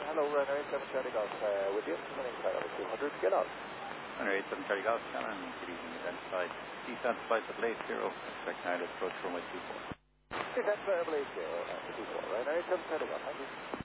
Hello, runner 87 Charlie Golf, with you, running flight over 200, get out. Runner 87 Charlie Golf, Shannon, good evening, identified. Descent flight of Blade 0, expect now to approach runway 24. Descent Blade 0, 24, runner 87 Charlie Golf, thank you.